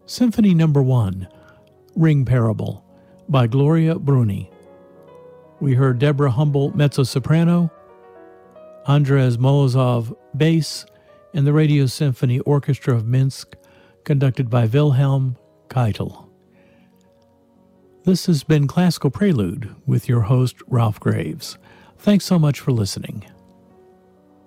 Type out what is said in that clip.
Symphony No. 1, Ring Parable, by Gloria Bruni. We heard Deborah Humble mezzo-soprano, Andres Molozov bass, and the Radio Symphony Orchestra of Minsk, conducted by Wilhelm Keitel. This has been Classical Prelude with your host, Ralph Graves. Thanks so much for listening.